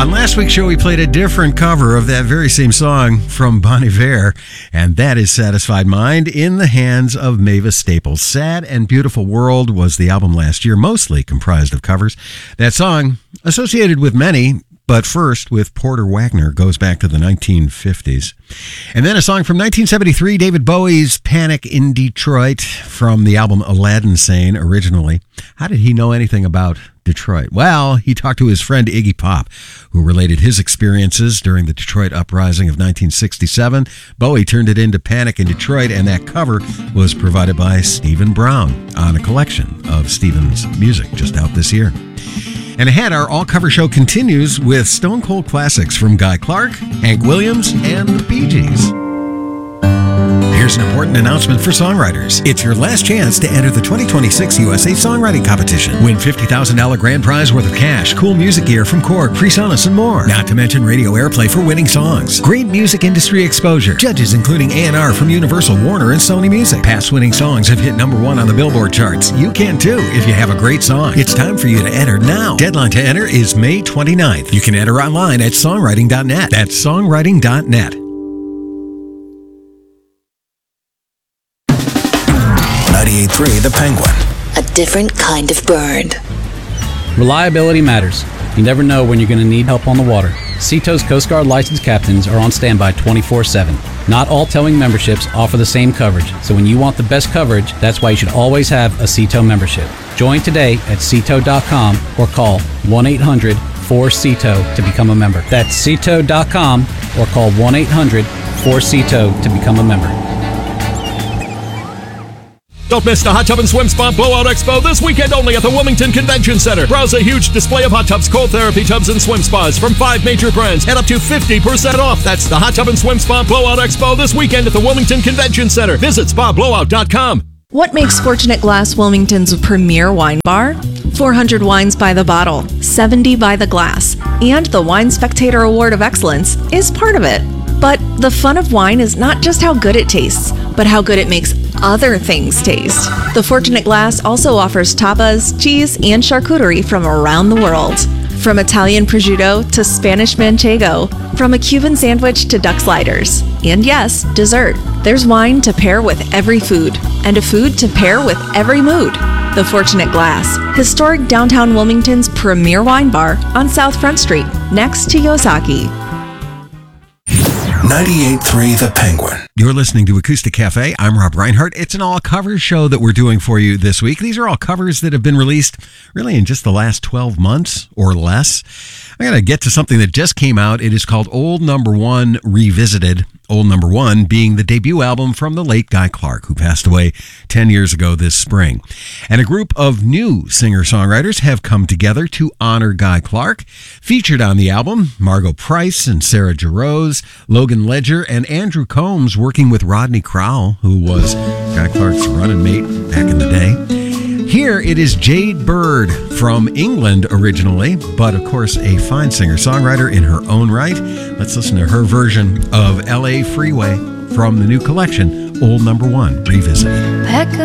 On last week's show, we played a different cover of that very same song from Bon Iver, and that is Satisfied Mind in the hands of Mavis Staples. Sad and Beautiful World was the album last year, mostly comprised of covers. That song, associated with many, but first with Porter Wagner, goes back to the 1950s. And then a song from 1973, David Bowie's Panic in Detroit, from the album Aladdin Sane originally. How did he know anything about Detroit? Well, he talked to his friend Iggy Pop, who related his experiences during the Detroit uprising of 1967. Bowie turned it into Panic in Detroit, and that cover was provided by Stephen Brown on a collection of Stephen's music just out this year. And ahead, our all-cover show continues with Stone Cold classics from Guy Clark, Hank Williams, and the Bee Gees. Here's an important announcement for songwriters. It's your last chance to enter the 2026 USA Songwriting Competition. Win $50,000 grand prize worth of cash, cool music gear from Korg, PreSonus, and more. Not to mention radio airplay for winning songs. Great music industry exposure. Judges including A&R from Universal, Warner, and Sony Music. Past winning songs have hit #1 on the Billboard charts. You can too if you have a great song. It's time for you to enter now. Deadline to enter is May 29th. You can enter online at songwriting.net. That's songwriting.net. 98.3 The Penguin. A different kind of bird. Reliability matters. You never know when you're going to need help on the water. Seato's Coast Guard licensed captains are on standby 24/7. Not all towing memberships offer the same coverage, so when you want the best coverage, that's why you should always have a Seatow membership. Join today at Seatow.com or call 1-800-4SEATOW to become a member. That's Seatow.com or call 1-800-4SEATOW to become a member. Don't miss the Hot Tub and Swim Spa Blowout Expo this weekend only at the Wilmington Convention Center. Browse a huge display of hot tubs, cold therapy tubs, and swim spas from 5 major brands at up to 50% off. That's the Hot Tub and Swim Spa Blowout Expo this weekend at the Wilmington Convention Center. Visit spablowout.com. What makes Fortunate Glass Wilmington's premier wine bar? 400 wines by the bottle, 70 by the glass, and the Wine Spectator Award of Excellence is part of it. But the fun of wine is not just how good it tastes, but how good it makes other things taste. The Fortunate Glass also offers tapas, cheese, and charcuterie from around the world. From Italian prosciutto to Spanish manchego, from a Cuban sandwich to duck sliders. And yes, dessert. There's wine to pair with every food, and a food to pair with every mood. The Fortunate Glass, historic downtown Wilmington's premier wine bar on South Front Street, next to Yosaki. 98.3 The Penguin. You're listening to Acoustic Cafe. I'm Rob Reinhardt. It's an all-cover show that we're doing for you this week. These are all covers that have been released really in just the last 12 months or less. I'm going to get to something that just came out. It is called Old Number One Revisited. Old Number One being the debut album from the late Guy Clark, who passed away 10 years ago this spring. And a group of new singer-songwriters have come together to honor Guy Clark. Featured on the album, Margot Price and Sarah Jarosz, Logan Ledger, and Andrew Combs working with Rodney Crowell, who was Guy Clark's running mate back in the day. Here it is Jade Bird from England originally, but of course a fine singer-songwriter in her own right. Let's listen to her version of LA Freeway from the new collection, Old Number One Revisited. Pack